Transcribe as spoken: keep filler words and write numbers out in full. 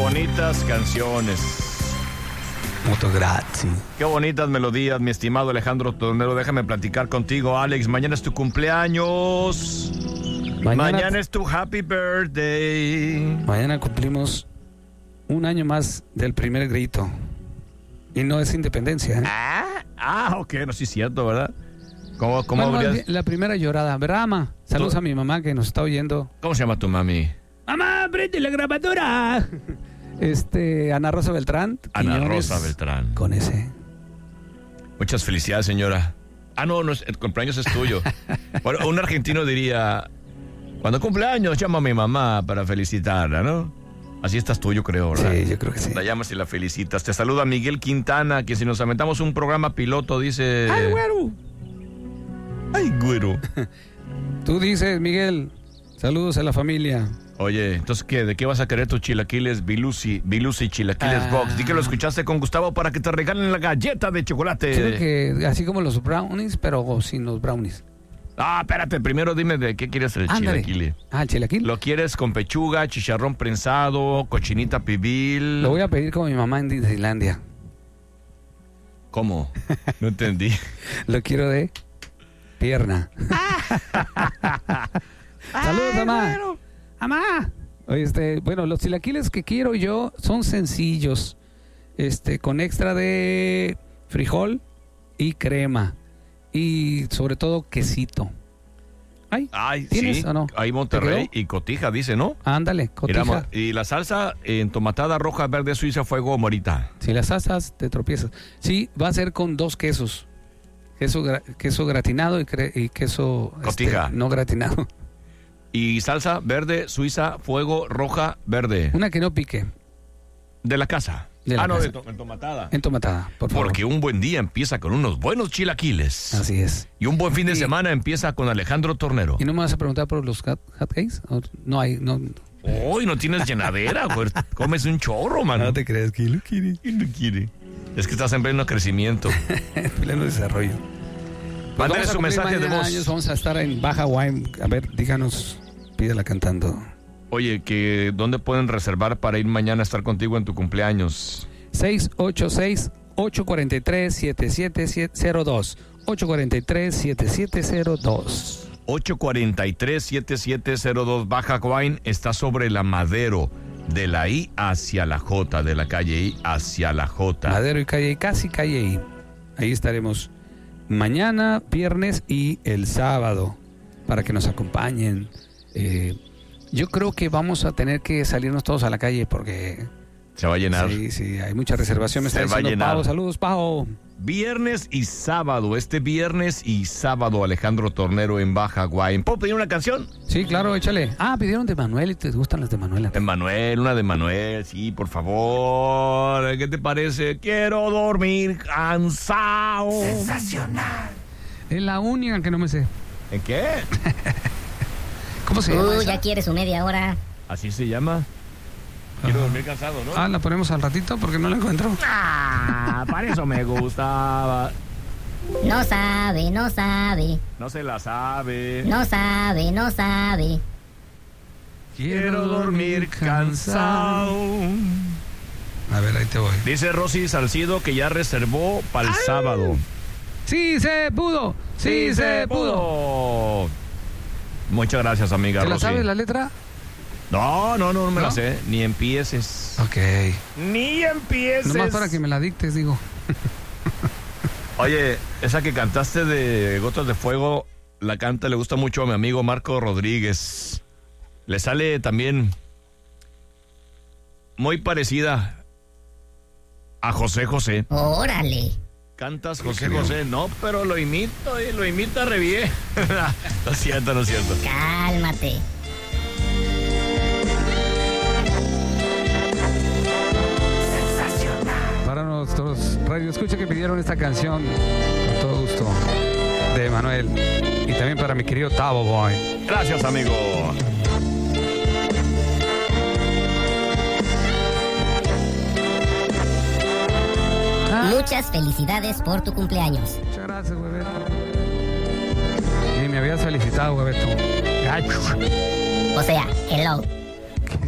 bonitas canciones. Molto grazie. Qué bonitas melodías, mi estimado Alejandro Tornero. Déjame platicar contigo, Alex. Mañana es tu cumpleaños. Mañana, Mañana es tu happy birthday. Mañana cumplimos un año más del primer grito. Y no es independencia, ¿eh? Ah, ah, ok, no, sí es cierto, ¿verdad? ¿Cómo, cómo bueno, habrías... La primera llorada, ¿verdad, ama? Saludos ¿Tú? A mi mamá que nos está oyendo. ¿Cómo se llama tu mami? ¡Mamá, prende la grabadora! Este, Ana Rosa Beltrán. Ana Rosa Beltrán. Con ese. Muchas felicidades, señora. Ah, no, no, el cumpleaños es tuyo. Bueno, un argentino diría, cuando cumpleaños llama a mi mamá para felicitarla, ¿no? Así estás tú, yo creo, ¿verdad? Sí, yo creo que sí. La llamas y la felicitas. Te saluda Miguel Quintana, que si nos aventamos un programa piloto dice... ¡Ay, güero! ¡Ay, güero! Tú dices, Miguel, saludos a la familia. Oye, entonces, ¿qué? ¿De qué vas a querer tus chilaquiles Bilusi, Bilusi Chilaquiles ah. Box? Di que lo escuchaste con Gustavo para que te regalen la galleta de chocolate. Creo que así como los brownies, pero sin los brownies. Ah, espérate, primero dime de qué quieres el Ándale. chilaquile. Ah, el chilaquil. ¿Lo quieres con pechuga, chicharrón prensado, cochinita pibil? Lo voy a pedir como mi mamá en Disneylandia. ¿Cómo? No entendí. Lo quiero de pierna. Saludos, mamá. Bueno. Mamá. Este, bueno, los chilaquiles que quiero yo son sencillos. Este, con extra de frijol y crema. Y sobre todo quesito. Ay, Ay ¿tienes sí, o no? Hay Monterrey y Cotija, dice, ¿no? Ándale, Cotija. Mira, y la salsa entomatada, roja, verde, suiza, fuego, morita. Si las salsas te tropiezas. Sí, va a ser con dos quesos. Queso, queso gratinado y, cre y queso Cotija. Este, no gratinado. Y salsa verde, suiza, fuego, roja, verde. Una que no pique. De la casa. De la ah, no, casa. de to entomatada. Entomatada, por favor. Porque un buen día empieza con unos buenos chilaquiles. Así es. Y un buen fin de y, semana empieza con Alejandro Tornero. ¿Y no me vas a preguntar por los hot, hot cakes? No hay, no. Uy, no tienes llenadera, güey. Comes un chorro, mano. No te creas, ¿quién lo quiere? ¿Quién lo quiere? Es que estás en pleno crecimiento. En pleno desarrollo. Pues mándale su mensaje de voz. Años, vamos a estar en Baja Wine. A ver, díganos, pídela cantando. Oye, que ¿dónde pueden reservar para ir mañana a estar contigo en tu cumpleaños? seis ocho seis, ocho cuatro tres, siete siete cero dos. ocho cuatro tres, siete siete cero dos. ocho cuatro tres, siete siete cero dos. Baja Wine está sobre la Madero, de la I hacia la J, de la calle I hacia la J. Madero y calle I, casi calle I. Ahí estaremos mañana, viernes y el sábado para que nos acompañen. Eh, yo creo que vamos a tener que salirnos todos a la calle porque... Se va a llenar. Sí, sí, hay mucha reservación. Me Se está va a llenar. Pau. Saludos, Pau. Viernes y sábado, este viernes y sábado, Alejandro Tornero en Baja Wine. ¿Puedo pedir una canción? Sí, claro, échale. Ah, pidieron de Manuel y te gustan las de Manuel. De Manuel, una de Manuel, sí, por favor. ¿Qué te parece? Quiero dormir cansado. Sensacional. Es la única que no me sé. ¿En qué? ¿Cómo se llama? Uh, ya quieres su media hora. ¿Así se llama? Quiero dormir cansado, ¿no? Ah, la ponemos al ratito porque no la encuentro. Ah, para eso me gustaba. No sabe, no sabe. No se la sabe. No sabe, no sabe. Quiero dormir cansado. A ver, ahí te voy. Dice Rosy Salcido que ya reservó para el sábado. ¡Sí se pudo! ¡Sí, sí se pudo! pudo! Muchas gracias, amiga ¿Te Rosy. la sabes la letra? No, no, no, no me ¿No? la sé. Ni empieces. Ok. Ni empieces. Nomás para que me la dictes, digo. Oye, esa que cantaste de Gotas de Fuego, la canta, le gusta mucho a mi amigo Marco Rodríguez. Le sale también muy parecida a José José. Órale. ¿Cantas José José? No, pero lo imito y lo imita re bien. No es cierto, no es cierto. Cálmate. Para nuestros radioescuchas que pidieron esta canción, con todo gusto, de Manuel. Y también para mi querido Tavo Boy. Gracias, amigo. Ah. Muchas felicidades por tu cumpleaños. Muchas gracias, hueveto. Ni me habías felicitado, hueveto. Gacho. O sea, hello.